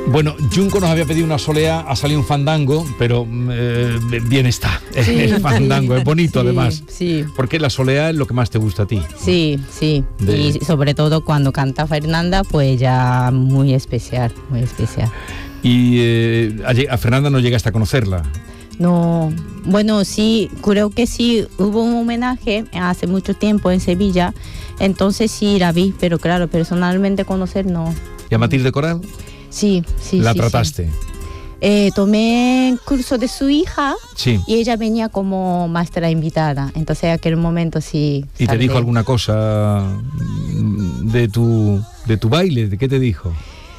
Bueno, Junco nos había pedido una soleá, ha salido un fandango, pero bien está. Sí, el fandango es bonito, sí, además. Sí. Porque la soleá es lo que más te gusta a ti. Sí, sí. Y sobre todo cuando canta Fernanda, pues ya muy especial, muy especial. Y a Fernanda no llegaste a conocerla. No, bueno, sí, creo que sí, hubo un homenaje hace mucho tiempo en Sevilla, entonces sí la vi, pero claro, personalmente conocer no. ¿Y a Matilde Coral? Sí. ¿La sí, trataste? Sí. Tomé curso de su hija, sí, y ella venía como maestra invitada, entonces en aquel momento sí. ¿Y te dijo alguna cosa de tu baile? ¿De qué te dijo?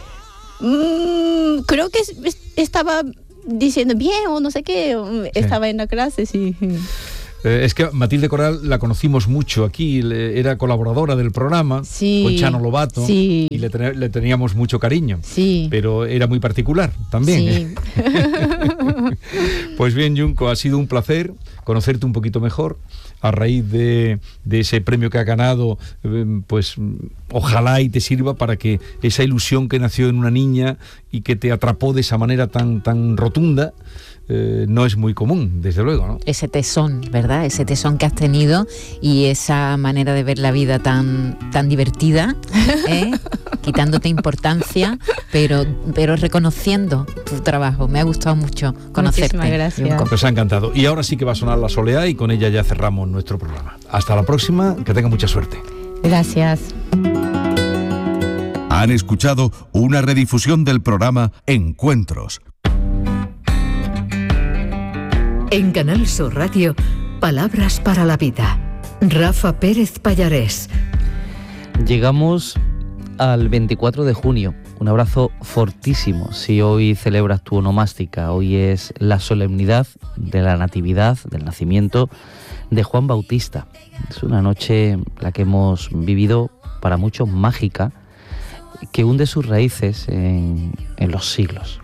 Creo que estaba diciendo bien o no sé qué, estaba en la clase, sí. Es que Matilde Coral la conocimos mucho aquí, era colaboradora del programa, sí, con Chano Lobato, sí, y le teníamos mucho cariño, sí, pero era muy particular también. Sí. Pues bien, Junco, ha sido un placer conocerte un poquito mejor a raíz de ese premio que ha ganado, pues ojalá y te sirva para que esa ilusión que nació en una niña y que te atrapó de esa manera tan rotunda, no es muy común, desde luego, ¿no? Ese tesón, ¿verdad? Ese tesón que has tenido y esa manera de ver la vida tan divertida, quitándote importancia, pero reconociendo tu trabajo. Me ha gustado mucho conocerte. Muchísimas gracias. Nos ha encantado. Y ahora sí que va a sonar la soleá y con ella ya cerramos nuestro programa. Hasta la próxima, que tenga mucha suerte. Gracias. Han escuchado una redifusión del programa Encuentros. En Canal Sur Radio, Palabras para la Vida. Rafa Pérez Pallarés. Llegamos al 24 de junio. Un abrazo fortísimo si hoy celebras tu onomástica. Hoy es la solemnidad de la natividad, del nacimiento de Juan Bautista. Es una noche la que hemos vivido para muchos mágica, que hunde sus raíces en los siglos.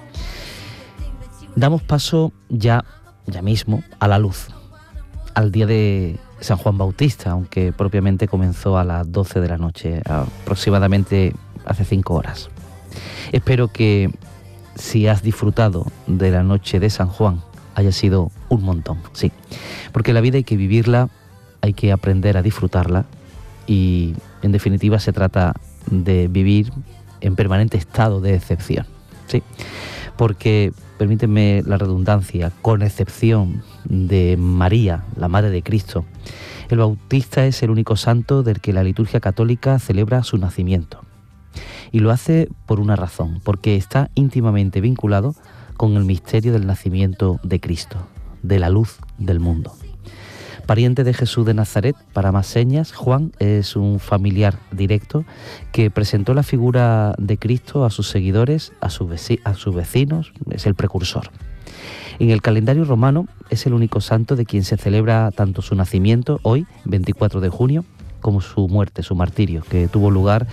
Damos paso ya mismo a la luz, al día de San Juan Bautista, aunque propiamente comenzó a las 12 de la noche, aproximadamente hace 5 horas. Espero que si has disfrutado de la noche de San Juan haya sido un montón, sí, porque la vida hay que vivirla, hay que aprender a disfrutarla y en definitiva se trata de vivir en permanente estado de excepción, sí, porque permíteme la redundancia, con excepción de María, la Madre de Cristo, el Bautista es el único santo del que la liturgia católica celebra su nacimiento. Y lo hace por una razón, porque está íntimamente vinculado con el misterio del nacimiento de Cristo, de la luz del mundo. Pariente de Jesús de Nazaret, para más señas, Juan es un familiar directo que presentó la figura de Cristo a sus seguidores, a sus vecinos, es el precursor. En el calendario romano es el único santo de quien se celebra tanto su nacimiento, hoy, 24 de junio, como su muerte, su martirio, que tuvo lugar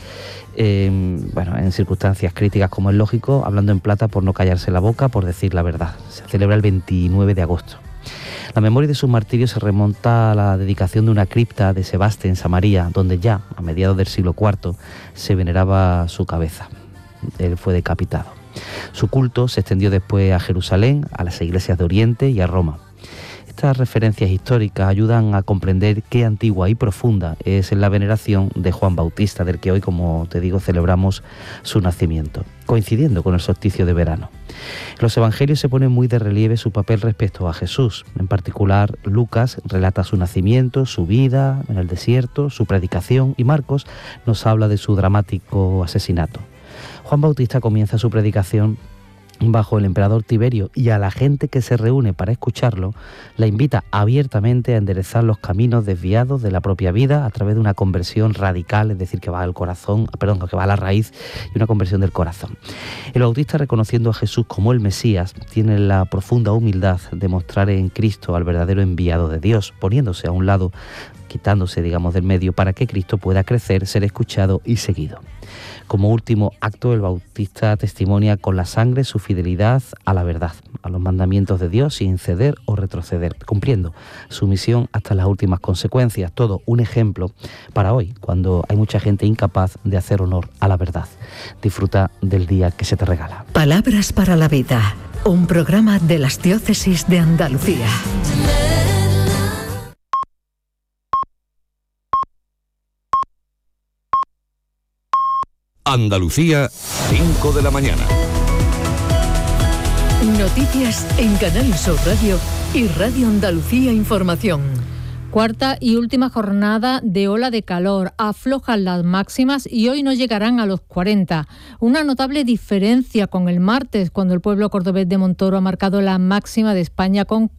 en circunstancias críticas, como es lógico, hablando en plata por no callarse la boca, por decir la verdad. Se celebra el 29 de agosto. La memoria de su martirio se remonta a la dedicación de una cripta de Sebaste en Samaria, donde ya, a mediados del siglo IV, se veneraba su cabeza. Él fue decapitado. Su culto se extendió después a Jerusalén, a las iglesias de Oriente y a Roma. Estas referencias históricas ayudan a comprender qué antigua y profunda es la veneración de Juan Bautista, del que hoy, como te digo, celebramos su nacimiento, coincidiendo con el solsticio de verano. En los evangelios se pone muy de relieve su papel respecto a Jesús. En particular, Lucas relata su nacimiento, su vida en el desierto, su predicación, y Marcos nos habla de su dramático asesinato. Juan Bautista comienza su predicación bajo el emperador Tiberio, y a la gente que se reúne para escucharlo la invita abiertamente a enderezar los caminos desviados de la propia vida a través de una conversión radical, es decir, que va al corazón, que va a la raíz, y una conversión del corazón. El Bautista, reconociendo a Jesús como el Mesías, tiene la profunda humildad de mostrar en Cristo al verdadero enviado de Dios, poniéndose a un lado quitándose, digamos, del medio para que Cristo pueda crecer, ser escuchado y seguido. Como último acto, el Bautista testimonia con la sangre su fidelidad a la verdad, a los mandamientos de Dios sin ceder o retroceder, cumpliendo su misión hasta las últimas consecuencias. Todo un ejemplo para hoy, cuando hay mucha gente incapaz de hacer honor a la verdad. Disfruta del día que se te regala. Palabras para la vida, un programa de las Diócesis de Andalucía. Andalucía, 5 de la mañana. Noticias en Canal Sur Radio y Radio Andalucía Información. Cuarta y última jornada de ola de calor. Aflojan las máximas y hoy no llegarán a los 40. Una notable diferencia con el martes, cuando el pueblo cordobés de Montoro ha marcado la máxima de España con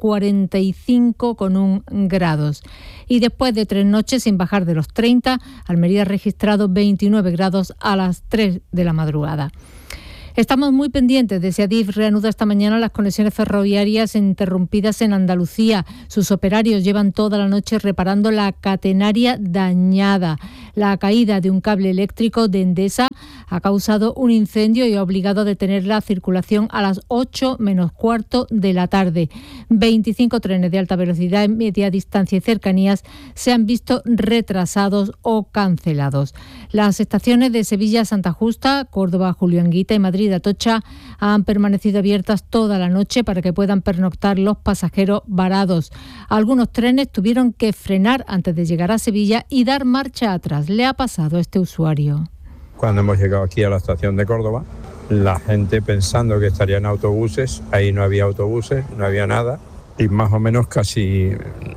45,1 grados. Y después de 3 noches sin bajar de los 30, Almería ha registrado 29 grados a las 3 de la madrugada. Estamos muy pendientes de si Adif reanuda esta mañana las conexiones ferroviarias interrumpidas en Andalucía. Sus operarios llevan toda la noche reparando la catenaria dañada. La caída de un cable eléctrico de Endesa ha causado un incendio y ha obligado a detener la circulación a las 8 menos cuarto de la tarde. 25 trenes de alta velocidad en media distancia y cercanías se han visto retrasados o cancelados. Las estaciones de Sevilla, Santa Justa, Córdoba, Julio Anguita y Madrid, Atocha han permanecido abiertas toda la noche para que puedan pernoctar los pasajeros varados. Algunos trenes tuvieron que frenar antes de llegar a Sevilla y dar marcha atrás. Le ha pasado a este usuario. Cuando hemos llegado aquí a la estación de Córdoba, la gente pensando que estarían autobuses, ahí no había autobuses, no había nada, y más o menos casi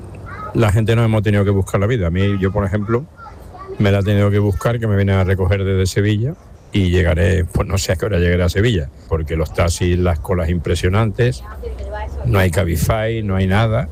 la gente nos hemos tenido que buscar la vida. A mí, yo por ejemplo, me la he tenido que buscar, que me vienen a recoger desde Sevilla, y llegaré, pues no sé a qué hora llegaré a Sevilla, porque los taxis, las colas impresionantes, no hay Cabify, no hay nada.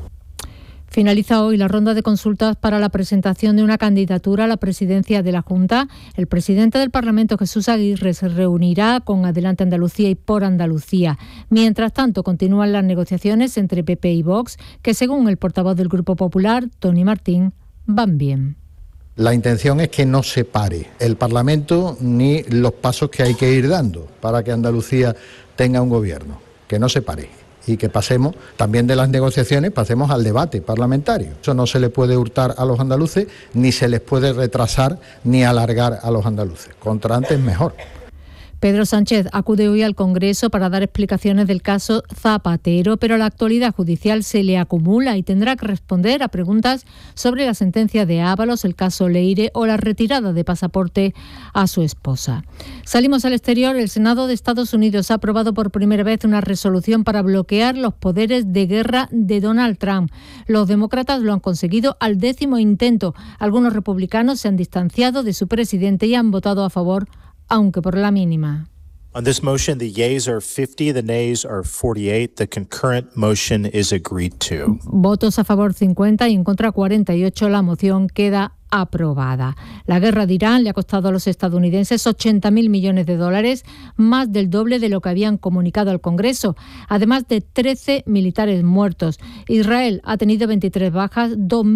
Finaliza hoy la ronda de consultas para la presentación de una candidatura a la presidencia de la Junta. El presidente del Parlamento, Jesús Aguirre, se reunirá con Adelante Andalucía y Por Andalucía. Mientras tanto, continúan las negociaciones entre PP y Vox, que según el portavoz del Grupo Popular, Tony Martín, van bien. La intención es que no se pare el Parlamento ni los pasos que hay que ir dando para que Andalucía tenga un gobierno, que no se pare y que pasemos también de las negociaciones, pasemos al debate parlamentario. Eso no se le puede hurtar a los andaluces, ni se les puede retrasar ni alargar a los andaluces. Contra antes mejor. Pedro Sánchez acude hoy al Congreso para dar explicaciones del caso Zapatero, pero la actualidad judicial se le acumula y tendrá que responder a preguntas sobre la sentencia de Ábalos, el caso Leire o la retirada de pasaporte a su esposa. Salimos al exterior. El Senado de Estados Unidos ha aprobado por primera vez una resolución para bloquear los poderes de guerra de Donald Trump. Los demócratas lo han conseguido al 10º intento. Algunos republicanos se han distanciado de su presidente y han votado a favor, aunque por la mínima. On this motion, the yeas are 50, the nays are 48. The concurrent motion is agreed to. Votos a favor 50 y en contra 48. La moción queda aprobada. La guerra de Irán le ha costado a los estadounidenses 80.000 millones de dólares, más del doble de lo que habían comunicado al Congreso, además de 13 militares muertos. Israel ha tenido 23 bajas,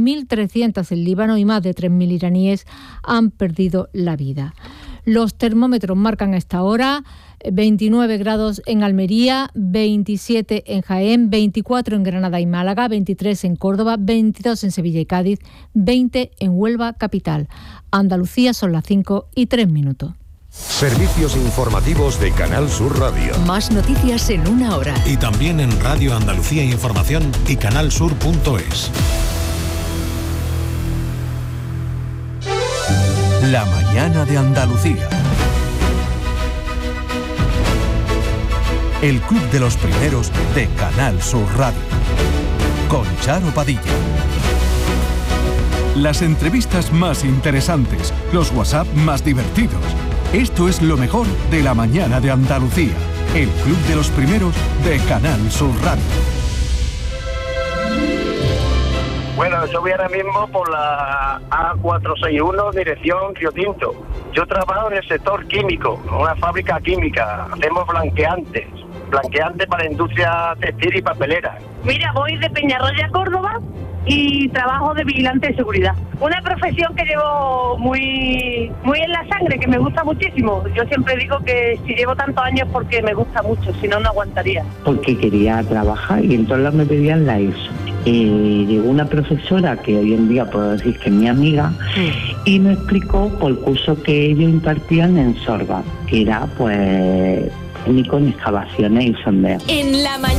2.300 en Líbano y más de 3.000 iraníes han perdido la vida. Los termómetros marcan a esta hora 29 grados en Almería, 27 en Jaén, 24 en Granada y Málaga, 23 en Córdoba, 22 en Sevilla y Cádiz, 20 en Huelva capital. Andalucía son las 5:03. Servicios informativos de Canal Sur Radio. Más noticias en una hora. Y también en Radio Andalucía Información y canalsur.es. La mañana de Andalucía. El club de los primeros de Canal Sur Radio. Con Charo Padilla. Las entrevistas más interesantes, los WhatsApp más divertidos. Esto es lo mejor de la mañana de Andalucía. El club de los primeros de Canal Sur Radio. Bueno, yo voy ahora mismo por la A461, dirección Río Tinto. Yo trabajo en el sector químico, en una fábrica química. Hacemos blanqueantes para la industria textil y papelera. Mira, voy de Peñarroya a Córdoba y trabajo de vigilante de seguridad. Una profesión que llevo muy en la sangre, que me gusta muchísimo. Yo siempre digo que si llevo tantos años porque me gusta mucho, si no, no aguantaría. Porque quería trabajar y entonces me pedían la ESO. Llegó una profesora que hoy en día puedo decir que es mi amiga y me explicó por el curso que ellos impartían en Sorba, que era pues técnico en excavaciones y sondeo. En la